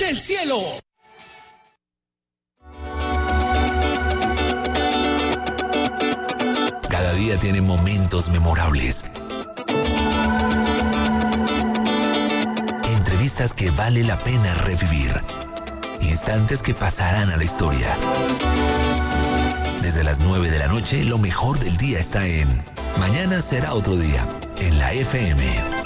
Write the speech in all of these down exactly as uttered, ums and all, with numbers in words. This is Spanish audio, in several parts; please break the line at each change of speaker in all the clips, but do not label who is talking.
del cielo.
Cada día tiene momentos memorables. Entrevistas que vale la pena revivir. Instantes que pasarán a la historia. Desde las nueve de la noche, lo mejor del día está en Mañana será otro día, en la F M.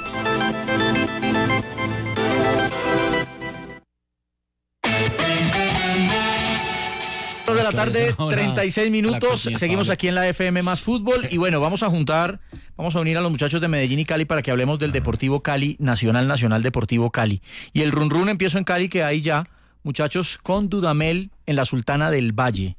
De la tarde, treinta y seis minutos, seguimos aquí en la F M más fútbol y bueno, vamos a juntar, vamos a unir a los muchachos de Medellín y Cali para que hablemos del Deportivo Cali, Nacional Nacional Deportivo Cali. Y el run run empiezo en Cali, que hay ya muchachos con Dudamel en la Sultana del Valle.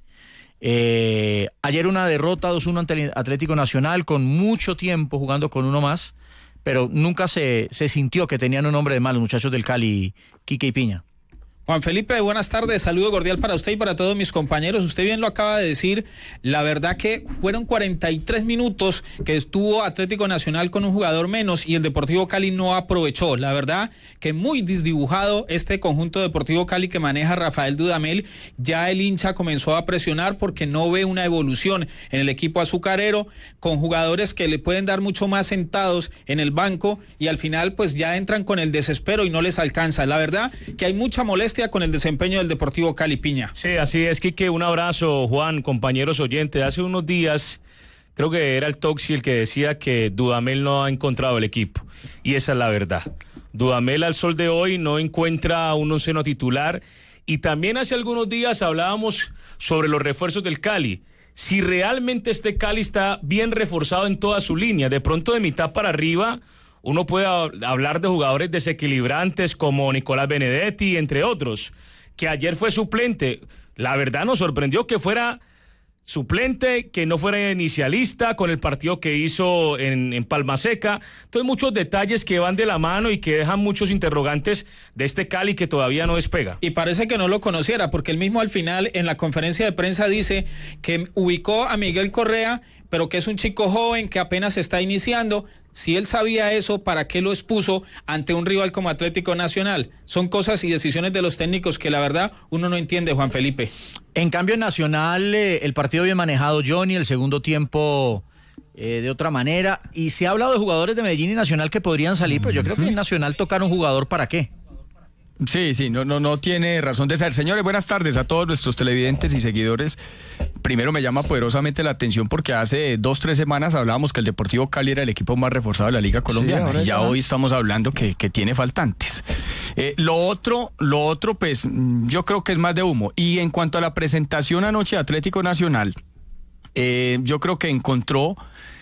Eh, ayer una derrota dos uno ante el Atlético Nacional, con mucho tiempo jugando con uno más, pero nunca se, se sintió que tenían un hombre de más los muchachos del Cali, Quique y Piña.
Juan Felipe, buenas tardes, saludo cordial para usted y para todos mis compañeros. Usted bien lo acaba de decir, la verdad que fueron cuarenta y tres minutos que estuvo Atlético Nacional con un jugador menos y el Deportivo Cali no aprovechó. La verdad que muy desdibujado este conjunto Deportivo Cali que maneja Rafael Dudamel. Ya el hincha comenzó a presionar porque no ve una evolución en el equipo azucarero, con jugadores que le pueden dar mucho más sentados en el banco y al final pues ya entran con el desespero y no les alcanza. La verdad que hay mucha molestia con el desempeño del Deportivo Cali, Piña.
Sí, así es, Quique, un abrazo, Juan, compañeros oyentes. Hace unos días, creo que era el Toxi el que decía que Dudamel no ha encontrado el equipo, y esa es la verdad. Dudamel al sol de hoy no encuentra un onceno titular, y también hace algunos días hablábamos sobre los refuerzos del Cali. Si realmente este Cali está bien reforzado en toda su línea, de pronto de mitad para arriba uno puede hablar de jugadores desequilibrantes como Nicolás Benedetti, entre otros, que ayer fue suplente. La verdad nos sorprendió que fuera suplente, que no fuera inicialista con el partido que hizo en, en Palma Seca. Entonces muchos detalles que van de la mano y que dejan muchos interrogantes de este Cali que todavía no despega.
Y parece que no lo conociera, porque él mismo al final en la conferencia de prensa dice que ubicó a Miguel Correa, pero que es un chico joven que apenas está iniciando. Si él sabía eso, ¿para qué lo expuso ante un rival como Atlético Nacional? Son cosas y decisiones de los técnicos que la verdad uno no entiende, Juan Felipe.
En cambio en Nacional, eh, el partido bien manejado, Johnny, el segundo tiempo eh, de otra manera, y se ha hablado de jugadores de Medellín y Nacional que podrían salir, pero yo creo que en Nacional tocar un jugador, ¿para qué?
Sí, sí, no, no, no tiene razón de ser. Señores, buenas tardes a todos nuestros televidentes y seguidores. Primero me llama poderosamente la atención porque hace dos, tres semanas hablábamos que el Deportivo Cali era el equipo más reforzado de la Liga Colombiana. Sí, y ya, ya hoy estamos hablando que, que tiene faltantes. Eh, lo otro, lo otro, pues, yo creo que es más de humo. Y en cuanto a la presentación anoche de Atlético Nacional, eh, yo creo que encontró,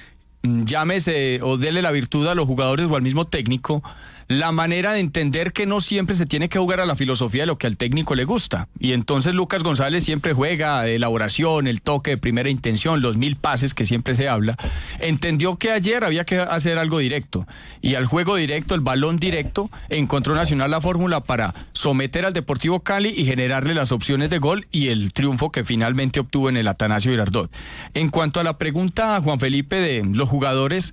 llámese o dele la virtud a los jugadores o al mismo técnico, la manera de entender que no siempre se tiene que jugar a la filosofía de lo que al técnico le gusta. Y entonces Lucas González siempre juega elaboración, el toque de primera intención, los mil pases que siempre se habla. Entendió que ayer había que hacer algo directo. Y al juego directo, el balón directo, encontró Nacional la fórmula para someter al Deportivo Cali y generarle las opciones de gol y el triunfo que finalmente obtuvo en el Atanasio Girardot. En cuanto a la pregunta, Juan Felipe, de los jugadores,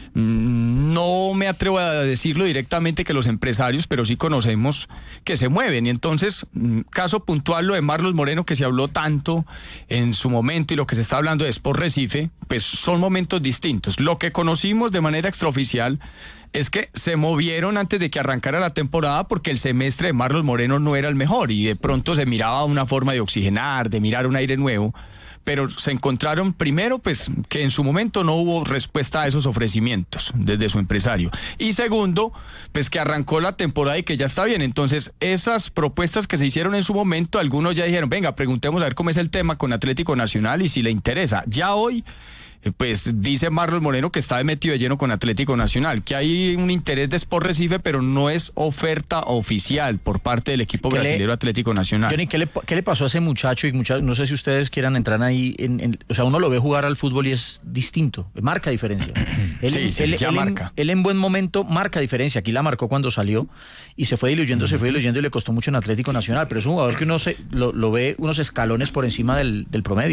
no me atrevo a decirlo directamente que los empresarios, pero sí conocemos que se mueven. Y entonces, caso puntual, lo de Marlos Moreno, que se habló tanto en su momento, y lo que se está hablando de Sport Recife, pues son momentos distintos. Lo que conocimos de manera extraoficial es que se movieron antes de que arrancara la temporada porque el semestre de Marlos Moreno no era el mejor y de pronto se miraba una forma de oxigenar, de mirar un aire nuevo. Pero se encontraron primero, pues, que en su momento no hubo respuesta a esos ofrecimientos desde su empresario. Y segundo, pues que arrancó la temporada y que ya está bien. Entonces, esas propuestas que se hicieron en su momento, algunos ya dijeron, venga, preguntemos a ver cómo es el tema con Atlético Nacional y si le interesa. Ya hoy, pues dice Marlos Moreno que está metido de lleno con Atlético Nacional, que hay un interés de Sport Recife, pero no es oferta oficial por parte del equipo brasileño le, Atlético Nacional.
Johnny, ¿qué le, ¿qué le pasó a ese muchacho? Y mucha, no sé si ustedes quieran entrar ahí, en, en, o sea, uno lo ve jugar al fútbol y es distinto, marca diferencia. Él,
sí, sí,
él,
ya
él,
marca.
Él, él en buen momento marca diferencia, aquí la marcó cuando salió y se fue diluyendo, uh-huh. se fue diluyendo y le costó mucho en Atlético Nacional, pero es un jugador que uno se, lo, lo ve unos escalones por encima del, del promedio.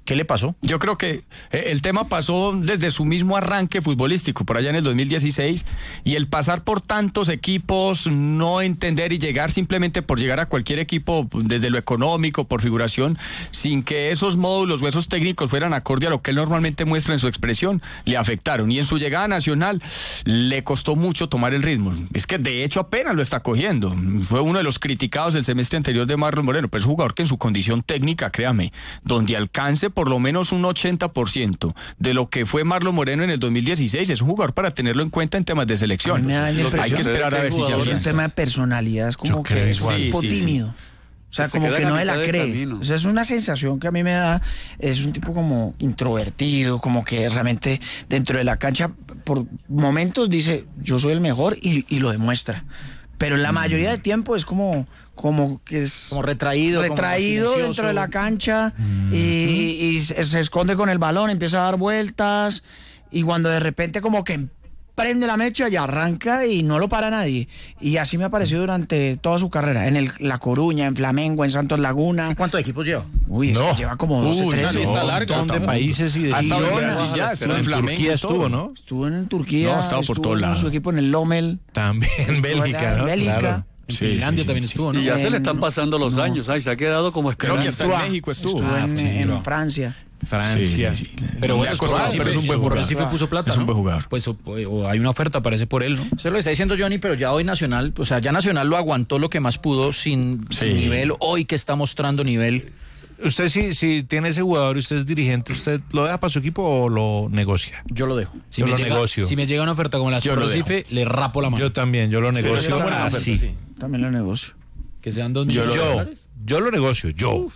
¿Qué le pasó?
Yo creo que eh, el tema pasó desde su mismo arranque futbolístico, por allá en el dos mil dieciséis, y el pasar por tantos equipos, no entender y llegar simplemente por llegar a cualquier equipo, desde lo económico, por figuración, sin que esos módulos o esos técnicos fueran acorde a lo que él normalmente muestra en su expresión, le afectaron. Y en su llegada nacional le costó mucho tomar el ritmo. Es que de hecho apenas lo está cogiendo. Fue uno de los criticados del semestre anterior de Marlon Moreno, pero es un jugador que en su condición técnica, créame, donde alcance por lo menos un ochenta por ciento de lo que fue Marlon Moreno en el dos mil dieciséis, es un jugador para tenerlo en cuenta en temas de selección.
Me da la
Hay que esperar a ver si se
es un tema de personalidad, es como
Yo
que
creo
es un
igual.
tipo
Sí, sí,
tímido.
sí.
O sea,
Se
como
queda
que
en
no
la
se la
mitad del
cree.
camino.
O sea, es una sensación que a mí me da, es un tipo como introvertido, como que realmente dentro de la cancha, por momentos dice, yo soy el mejor y, y lo demuestra. Pero la mayoría del tiempo es como, como que es
Como retraído. como
retraído
silencioso.
dentro de la cancha y, y se, se esconde con el balón, empieza a dar vueltas y cuando de repente como que prende la mecha y arranca y no lo para nadie. Y así me ha parecido durante toda su carrera, en el, La Coruña, en Flamengo, en Santos Laguna.
¿Sí, ¿Cuántos equipos lleva?
Uy, es
No.
que lleva como doce,
Uy,
trece.
no,
está
no,
larga.
un
Un montón de países y de
Ha estado en
Girona.
Brasil ya, estuvo en
En
Flamengo.
Turquía
y todo.
estuvo, ¿no?
Estuvo en Turquía,
No, ha estado por
estuvo
todos
en
lados.
su equipo en el Lommel.
También en
estuvo
Bélgica,
allá en
¿no?
Bélgica.
Claro.
En
Sí,
Finlandia
sí, sí,
también
sí.
estuvo, ¿no?
Y ya se le están
En-
pasando los
no.
años, ay, se ha quedado como
Creo que
esperando.
hasta en México estuvo.
Estuvo
Ah,
en,
sí,
en
no.
Francia.
Francia.
Sí, sí, sí.
Pero
Le
bueno,
ha
es
costado,
probable,
pero es un buen
por
jugador.
Recife puso plata,
Es un
¿no?
buen jugador.
Pues o, o hay una oferta, parece por él, ¿no?
Eso lo está diciendo Johnny, pero ya hoy Nacional, o sea, ya Nacional lo aguantó lo que más pudo sin,
Sí.
sin nivel. Hoy que está mostrando nivel.
Usted si, si tiene ese jugador y usted es dirigente, ¿usted lo deja para su equipo o lo negocia?
Yo lo dejo.
Si,
Yo
me
lo
llega,
negocio.
si me llega una oferta como la
Yo
de
lo
Recife, le rapo la mano.
Yo también, yo lo negocio
es una buena oferta,
así.
sí.
También lo negocio.
Que sean dos
Yo lo-
millones de
Yo,
dólares.
yo lo negocio, yo.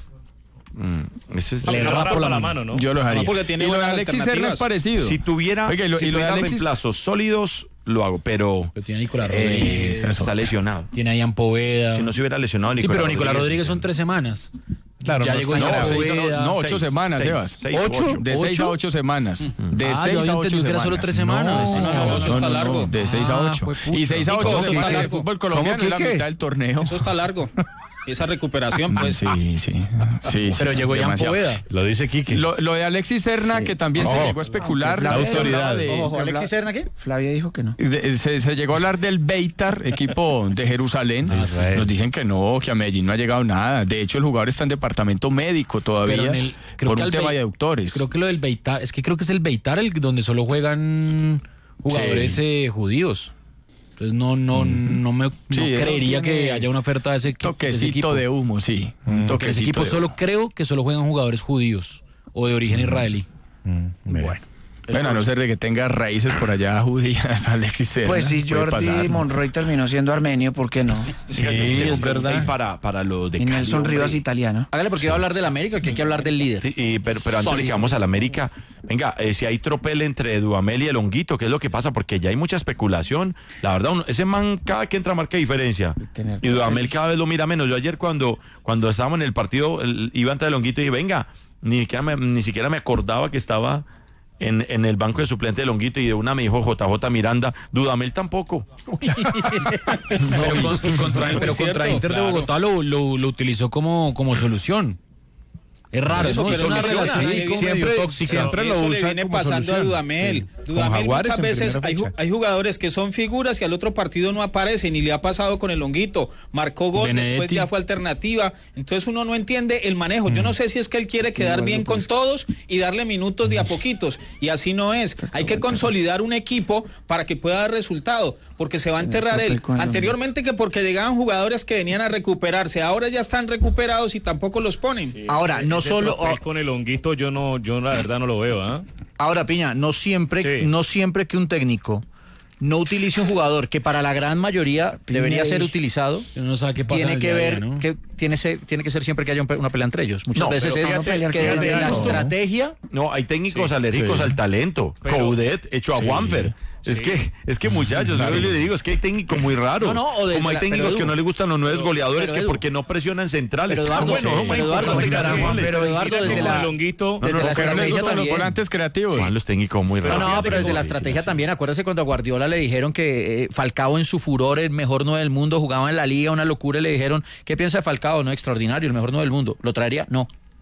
Ese es
Le
le
rapo
rapo
la
la
mano.
mano, ¿no?
Yo lo haría.
No, porque tiene
y lo de
buenas
Alexis Serna
alternativas.
es parecido.
Si tuviera,
Oiga, y lo-
si
y lo de
tuviera
Alexis-
reemplazos sólidos, lo hago, pero
Pero tiene a Nicolás
eh,
Rodríguez.
esa es
está
otra.
lesionado.
Tiene a Ian Poveda.
Si no se hubiera lesionado
Sí,
Nicolás
pero Nicolás Rodríguez son tres semanas.
Claro,
ya
no
llegó
está
Ian
No,
grave.
seis,
Poveda.
no, no, ocho
Seis,
semanas,
seis,
Sebas.
seis,
¿Ocho?
ocho.
De seis a
¿Ocho?
ocho semanas. De
Ah, yo
seis a
había
ocho
entendido que era
semanas.
solo tres semanas.
No,
No, no,
eso está largo.
De seis a
Ah,
ocho.
juepucha.
Y seis a
Nico,
ocho
eso está
semanas. El
largo.
fútbol colombiano
¿Cómo
es la
que qué?
mitad del torneo.
Eso está largo. Y esa recuperación, pues.
Sí, sí. sí
Pero
sí,
llegó Ian
demasiado.
Poveda.
Lo dice Quique.
Lo, lo de Alexis Serna, que también se
Oh.
llegó a especular.
La
se
autoridad.
hablaba de-
Ojo, Alexis Serna, ¿qué?
Flavia dijo que no.
de- se, se llegó a hablar del Beitar, equipo de Jerusalén.
De Israel.
Nos dicen que no, que a Medellín no ha llegado nada. De hecho, el jugador está en departamento médico todavía
Pero en el, creo
por
que
un
al
tema
Beit-
de aductores.
Creo que lo del Beitar, es que creo que es el Beitar el donde solo juegan jugadores eh, judíos. Entonces no, no, no me no
Sí, eso
creería
tiene
que haya una oferta de ese, equi- de ese
Toquecito
equipo.
de humo, sí. Un
Porque ese
toquecito
equipo
de
solo
humo.
creo que solo juegan jugadores judíos o de origen israelí.
Bueno.
Bueno, a no ser de que tenga raíces por allá judías, Alexis Serna.
Pues si
puede
Jordi
pasar, ¿no?
Monroy terminó siendo armenio, ¿por qué no?
Sí, es verdad. Y para, para los de
Y
Cali,
Nelson
hombre.
Rivas italiano.
Hágale porque iba a hablar del América, que hay que hablar del líder.
Sí, y- pero, pero antes de que vamos a la América, venga, eh, si hay tropel entre Dudamel y el Honguito, ¿qué es lo que pasa? Porque ya hay mucha especulación. La verdad, uno- ese man cada que entra marca diferencia.
tener
Y Dudamel
tropel.
cada vez lo mira menos. Yo ayer cuando, cuando estábamos en el partido, el- iba a entrar el Honguito y dije, venga, ni siquiera me, ni siquiera me acordaba que estaba en, en el banco de suplente del Honguito y de una me dijo J J Miranda, Dudamel tampoco.
Pero, con- contra, pero
es cierto,
contra Inter
claro.
de Bogotá lo, lo, lo utilizó como, como solución. Es raro,
Eso,
¿no?
pero
Es una
soluciona,
relación ahí
sí,
como
siempre-
medio tóxica.
siempre lo
Eso le
usa
viene
como
pasando
solución.
a Dudamel.
Sí.
Dudamel
Con Jaguares
muchas
en
veces
primera
hay, ju-
fecha.
hay jugadores que son figuras y al otro partido no aparecen y le ha pasado con el Honguito. Marcó gol, después
Benedetti.
ya fue alternativa. Entonces uno no entiende el manejo. Yo no sé si es que él quiere quedar bien con todos y darle minutos de a poquitos. Y así no es. Hay que consolidar un equipo para que pueda dar resultado. Porque se va a enterrar él. Anteriormente que porque llegaban jugadores que venían a recuperarse. Ahora ya están recuperados y tampoco los ponen.
Ahora, no
Ese
solo...
tropel con el honguito yo no, yo la verdad no lo veo, ¿ah?
Ahora, Piña, no siempre,
Sí.
no siempre que un técnico no utilice un jugador que para la gran mayoría debería ser utilizado,
Uno no sabe qué pasa
tiene
en el
que
día a
ver
día, ¿no?
que tiene, se- tiene que ser siempre que haya un pe- una pelea entre ellos. Muchas
No,
veces
pero
es
fíjate,
que desde la
no.
estrategia
No, hay técnicos
Sí,
alérgicos
sí.
al talento.
Pero-
Coudet hecho a
Sí,
Juanfer. Es
sí.
que, es que muchachos, yo le digo, es que hay técnicos muy raros.
No, no, o de
Como hay
la-
técnicos
pero,
que
Edu,
no le gustan los nueve goleadores
pero,
que
Edu,
porque no presionan centrales.
pero Eduardo,
Ah, bueno,
sí,
no,
pero Eduardo,
muy
pero
caramba.
pero Eduardo,
Mira
desde
como
la-
el honguito,
desde
no,
la
no,
Pero no les
estrategia
gustan los
también.
volantes creativos.
Son los técnicos muy
No,
raros.
no, pero desde la
Sí, sí,
estrategia
sí.
también, acuérdese cuando a Guardiola le dijeron que eh, Falcao en su furor, el mejor nueve del mundo, jugaba en la liga, una locura, y le dijeron, ¿qué piensa de Falcao? No, extraordinario, el mejor nueve del mundo. ¿Lo traería? No.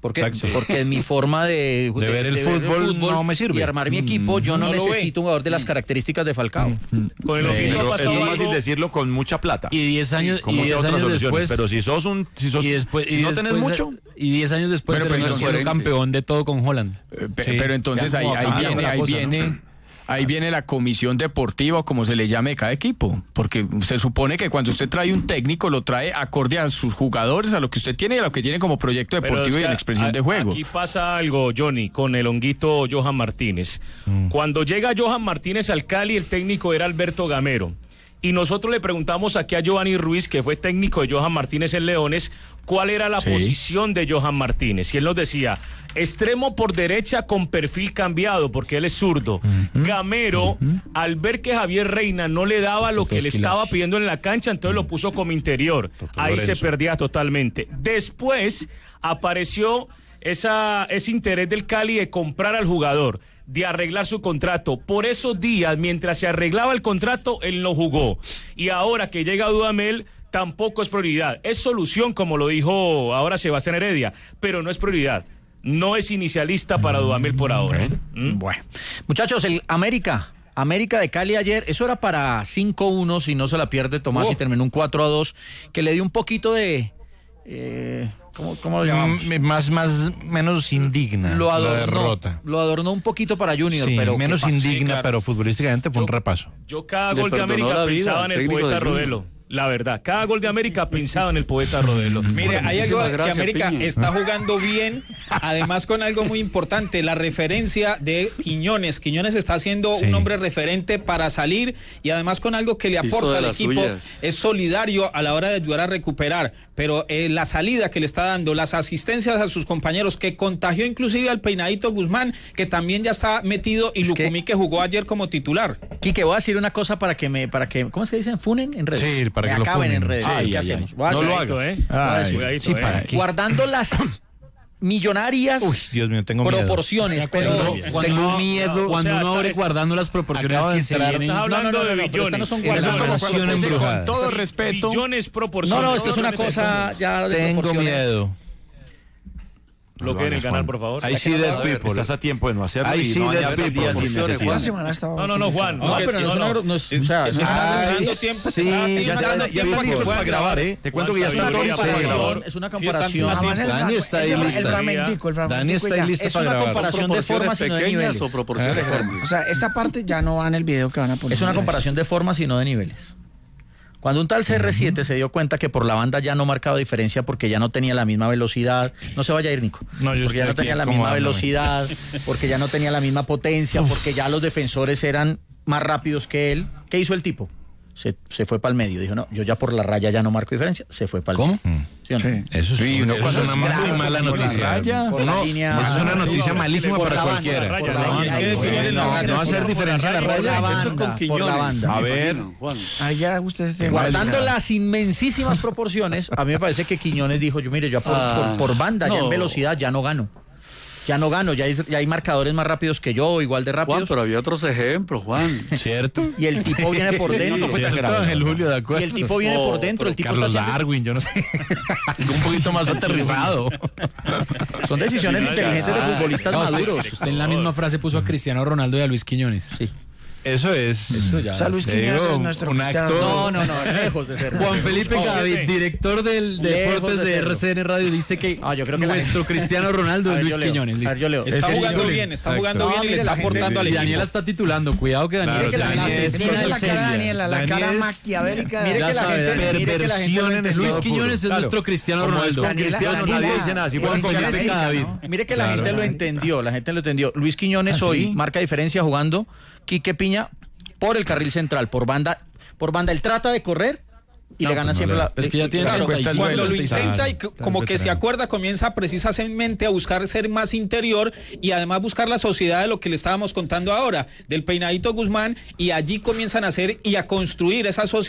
Porque, porque en mi forma de,
de, de ver el, de fútbol, ver el fútbol no me sirve.
Y armar mi equipo, yo no,
no
necesito un jugador de las características de Falcao.
Mm. Con el eh, es algo... fácil decirlo con mucha plata.
Y diez años,
sí,
y diez años después.
Pero si sos un. Si sos,
y después, y
no
después,
tenés mucho.
Y diez años después terminó siendo campeón de todo con Holland.
Eh, sí, pero entonces ahí, ahí viene, ahí cosa, viene. ¿no? Ahí viene la comisión deportiva o como se le llame de cada equipo, porque se supone que cuando usted trae un técnico lo trae acorde a sus jugadores, a lo que usted tiene y a lo que tiene como proyecto deportivo es que y en expresión
a,
de juego.
Aquí pasa algo, Johnny, con el honguito Johan Martínez. Mm. Cuando llega Johan Martínez al Cali, el técnico era Alberto Gamero. Y nosotros le preguntamos aquí a Giovanni Ruiz, que fue técnico de Johan Martínez en Leones, cuál era la sí. posición de Johan Martínez. Y él nos decía, extremo por derecha con perfil cambiado, porque él es zurdo. Uh-huh. Gamero, uh-huh. al ver que Javier Reina no le daba lo que le estaba pidiendo en la cancha, entonces uh-huh. lo puso como interior. Ahí Lorenzo. se perdía totalmente. Después apareció esa, ese interés del Cali de comprar al jugador, de arreglar su contrato. Por esos días, mientras se arreglaba el contrato, él no jugó. Y ahora que llega Dudamel, tampoco es prioridad. Es solución, como lo dijo ahora Sebastián Heredia, pero no es prioridad. No es inicialista para Dudamel por ahora.
¿Mm? Bueno, muchachos, el América... América de Cali ayer, eso era para cinco uno, si no se la pierde Tomás, oh. y terminó un cuatro a dos, que le dio un poquito de... Eh, ¿cómo, ¿Cómo lo llamamos?
Mm, más, más, menos indigna
lo adornó,
la derrota.
Lo adornó un poquito para Junior,
sí,
pero...
menos indigna,
sí, claro.
pero futbolísticamente fue
yo,
un repaso.
Yo cada gol de América pensaba en el poeta Rodelo. La verdad, cada gol de América pensaba en el poeta Rodelo.
Mire, hay algo que América Piña. está jugando bien, además con algo muy importante, la referencia de Quiñones. Quiñones está siendo sí. un hombre referente para salir y además con algo que le aporta al equipo, suyas. es solidario a la hora de ayudar a recuperar, pero eh, la salida que le está dando, las asistencias a sus compañeros, que contagió inclusive al Peinadito Guzmán, que también ya está metido, y es Lucumí que... que jugó ayer como titular.
Quique, voy a decir una cosa para que me, para que, ¿cómo es que dicen? ¿Funen en redes?
Sí, para
me
que lo
acaben
funen.
en redes.
Ay,
¿Qué
ay,
hacemos?
ay. No lo
hagas,
¿eh?
Ay,
cuidadito,
sí,
¿eh?
Guardando las millonarias
Uy, Dios mío, tengo
proporciones,
miedo.
pero
cuando tengo uno, miedo cuando o sea, uno abre es, guardando las proporciones que se vienen.
Estás hablando
no, no, no,
de
no,
billones.
No son guardadas.
Con todo respeto.
Billones proporciones.
No, no, esto es una cosa ya de
Tengo miedo.
Lo que en el canal, por favor.
Ahí sí, Dead People. Estás a tiempo de no hacerlo. Ahí sí, Dead People.
No, no, no, Juan.
No, pero no es una... No es, o sea,
está dando tiempo.
Sí, ya dando tiempo para grabar, ¿eh? Te cuento que ya está todo para grabar.
Es una comparación.
Dani está ahí lista. Dani está ahí lista para grabar.
Es una comparación de formas y no de niveles.
O proporciones de formas. O sea, esta parte ya no va en el video que van a poner.
Es una comparación de formas y no de niveles. Cuando un tal C R siete uh-huh. se dio cuenta que por la banda ya no marcaba diferencia porque ya no tenía la misma velocidad, no se vaya a ir, Nico,
no, yo
porque ya no tenía la misma velocidad, porque ya no tenía la misma potencia, Uf. porque ya los defensores eran más rápidos que él, ¿qué hizo el tipo? Se, se fue para el medio, dijo, no, yo ya por la raya ya no marco diferencia, se fue para el medio.
¿Cómo?
¿Sí o no?
Sí. Eso, sí, uno
eso
es una muy mala noticia.
Por la línea,
eso es una noticia malísima para cualquiera. No hacer diferencia en la raya.
Por la banda.
A ver,
allá ustedes
guardando las inmensísimas proporciones, a mí me parece que Quiñones dijo, yo mire, yo por, ah, por, por banda, no. ya en velocidad, ya no gano. Ya no gano, ya hay, ya hay marcadores más rápidos que yo, igual de rápidos.
Juan, pero había otros ejemplos, Juan.
¿Cierto?
Y el tipo viene por dentro.
Sí, ¿cierto, Ángel Julio, de acuerdo?
Y el tipo viene oh, por dentro. El tipo
Carlos
está haciendo...
Darwin, yo no sé. Un poquito más aterrizado.
Son decisiones inteligentes de futbolistas
no,
maduros.
Usted en la misma frase puso a Cristiano Ronaldo y a Luis Quiñones.
Sí.
Eso es.
Eso ya.
O sea, Luis Quiñones es nuestro
un acto.
No, no, no, lejos de ser.
Juan Felipe Gavid, director del de Deportes de, de R C N Radio, dice que,
ah, yo creo que
nuestro
gente...
Cristiano Ronaldo es Luis Quiñones.
A ver, yo leo.
Está jugando bien, está jugando bien y le está aportando al equipo.
Daniela está titulando, cuidado que Daniela
es la asesina de Daniela, la cara maquiavélica.
Mire que la gente perversión en
Luis Quiñones es nuestro Cristiano Ronaldo.
Mire que la gente lo entendió, la gente lo entendió. Luis Quiñones hoy marca diferencia jugando Quique Piña por el carril central, por banda, por banda él trata de correr y no, le gana pues siempre no le, la...
Es que ya tiene
claro, cuando lo intenta y como que se acuerda, comienza precisamente a buscar ser más interior y además buscar la sociedad de lo que le estábamos contando ahora, del Peinadito Guzmán, y allí comienzan a hacer y a construir esa sociedad.